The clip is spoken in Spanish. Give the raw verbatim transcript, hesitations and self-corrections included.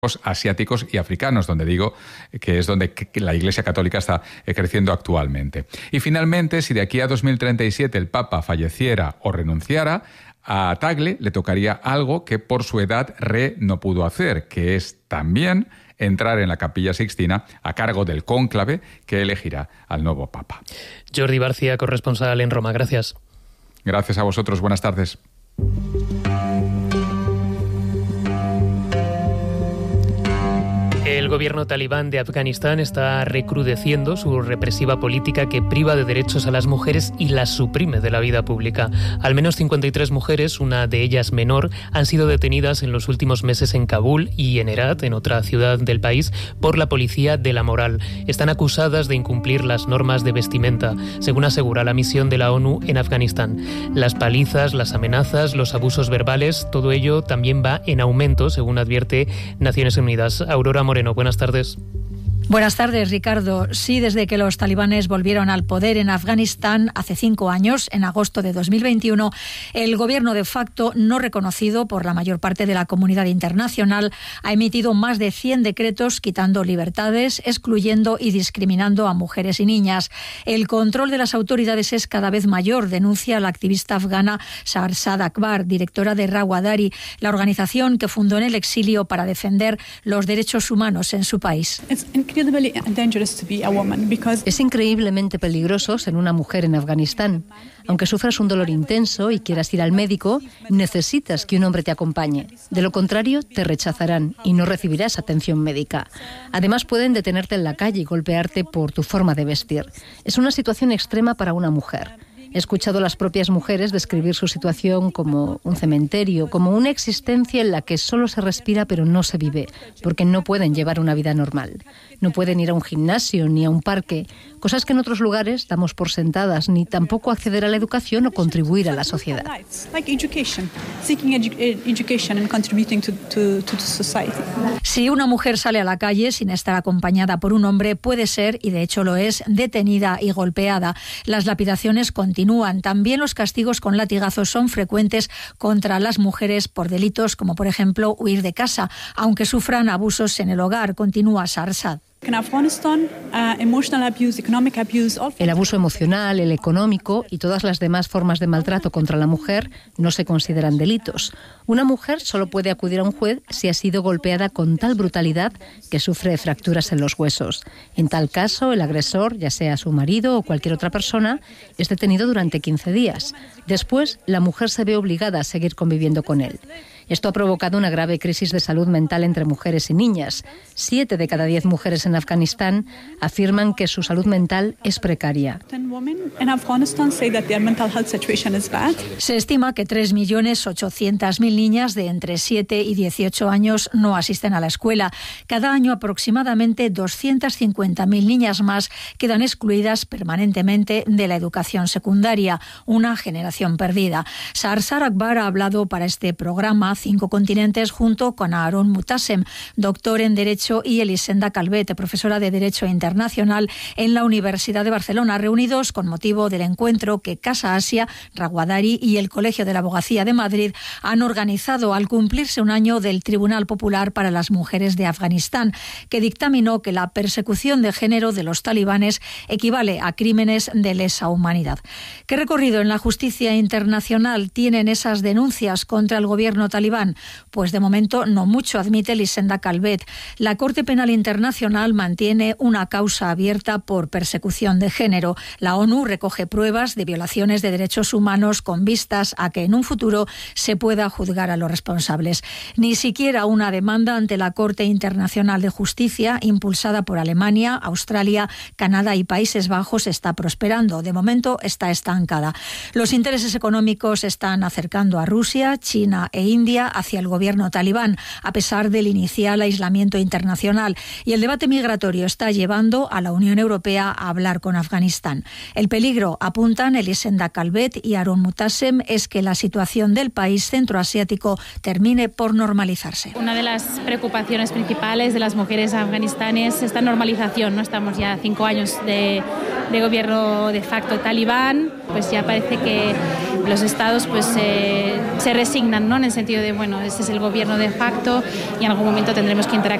asiáticos y africanos, donde digo que es donde la Iglesia Católica está creciendo actualmente. Y finalmente, si de aquí a dos mil treinta y siete el Papa falleciera o renunciara, a Tagle le tocaría algo que por su edad Re no pudo hacer, que es también entrar en la Capilla Sixtina a cargo del cónclave que elegirá al nuevo Papa. Jordi Barcia, corresponsal en Roma. Gracias. Gracias a vosotros. Buenas tardes. El gobierno talibán de Afganistán está recrudeciendo su represiva política que priva de derechos a las mujeres y las suprime de la vida pública. Al menos cincuenta y tres mujeres, una de ellas menor, han sido detenidas en los últimos meses en Kabul y en Herat, en otra ciudad del país, por la policía de la moral. Están acusadas de incumplir las normas de vestimenta, según asegura la misión de la ONU en Afganistán. Las palizas, las amenazas, los abusos verbales, todo ello también va en aumento, según advierte Naciones Unidas. Aurora Moreno, buenas tardes. Buenas tardes, Ricardo. Sí, desde que los talibanes volvieron al poder en Afganistán hace cinco años, en agosto de dos mil veintiuno, el gobierno de facto, no reconocido por la mayor parte de la comunidad internacional, ha emitido más de cien decretos quitando libertades, excluyendo y discriminando a mujeres y niñas. El control de las autoridades es cada vez mayor, denuncia la activista afgana Shahrzad Akbar, directora de Rawadari, la organización que fundó en el exilio para defender los derechos humanos en su país. Es increíblemente peligroso ser una mujer en Afganistán. Aunque sufras un dolor intenso y quieras ir al médico, necesitas que un hombre te acompañe. De lo contrario, te rechazarán y no recibirás atención médica. Además, pueden detenerte en la calle y golpearte por tu forma de vestir. Es una situación extrema para una mujer. He escuchado a las propias mujeres describir su situación como un cementerio, como una existencia en la que solo se respira pero no se vive, porque no pueden llevar una vida normal. No pueden ir a un gimnasio ni a un parque, cosas que en otros lugares damos por sentadas, ni tampoco acceder a la educación o contribuir a la sociedad. Si una mujer sale a la calle sin estar acompañada por un hombre, puede ser, y de hecho lo es, detenida y golpeada. Las lapidaciones continúan. También los castigos con latigazos son frecuentes contra las mujeres por delitos como, por ejemplo, huir de casa, aunque sufran abusos en el hogar, continúa Shahrzad. El abuso emocional, el económico y todas las demás formas de maltrato contra la mujer no se consideran delitos. Una mujer solo puede acudir a un juez si ha sido golpeada con tal brutalidad que sufre fracturas en los huesos. En tal caso, el agresor, ya sea su marido o cualquier otra persona, es detenido durante quince días. Después, la mujer se ve obligada a seguir conviviendo con él. Esto ha provocado una grave crisis de salud mental entre mujeres y niñas. Siete de cada diez mujeres en Afganistán afirman que su salud mental es precaria. Se estima que tres millones ochocientas mil niñas de entre siete y dieciocho años no asisten a la escuela. Cada año aproximadamente doscientas cincuenta mil niñas más quedan excluidas permanentemente de la educación secundaria, una generación perdida. Shahrzad Akbar ha hablado para este programa Cinco Continentes junto con Aaron Mutasem, doctor en Derecho, y Elisenda Calvet, profesora de Derecho Internacional en la Universidad de Barcelona, reunidos con motivo del encuentro que Casa Asia, Rawadari y el Colegio de la Abogacía de Madrid han organizado al cumplirse un año del Tribunal Popular para las Mujeres de Afganistán, que dictaminó que la persecución de género de los talibanes equivale a crímenes de lesa humanidad. ¿Qué recorrido en la justicia internacional tienen esas denuncias contra el gobierno talibán? Pues de momento no mucho, admite Elisenda Calvet. La Corte Penal Internacional mantiene una causa abierta por persecución de género. La ONU recoge pruebas de violaciones de derechos humanos con vistas a que en un futuro se pueda juzgar a los responsables. Ni siquiera una demanda ante la Corte Internacional de Justicia, impulsada por Alemania, Australia, Canadá y Países Bajos, está prosperando. De momento está estancada. Los intereses económicos están acercando a Rusia, China e India hacia el gobierno talibán, a pesar del inicial aislamiento internacional, y el debate migratorio está llevando a la Unión Europea a hablar con Afganistán. El peligro, apuntan Elisenda Calvet y Aaron Mutasem, es que la situación del país centroasiático termine por normalizarse. Una de las preocupaciones principales de las mujeres afganistanes es esta normalización, ¿no? Estamos ya cinco años de de gobierno de facto talibán, pues ya parece que los estados pues eh, se resignan, ¿no? En el sentido de, bueno, ese es el gobierno de facto y en algún momento tendremos que interactuar